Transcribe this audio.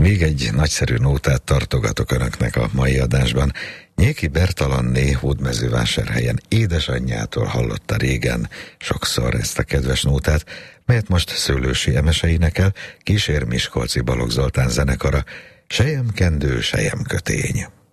Még egy nagyszerű nótát tartogatok önöknek a mai adásban. Nyéki Bertalanné Hódmezővásárhelyen édesanyjától hallotta régen sokszor ezt a kedves nótát, melyet most Szőlősi Emese énekel, kísér Miskolci Balogh Zoltán zenekara, Selyemkendő, selyemkötény.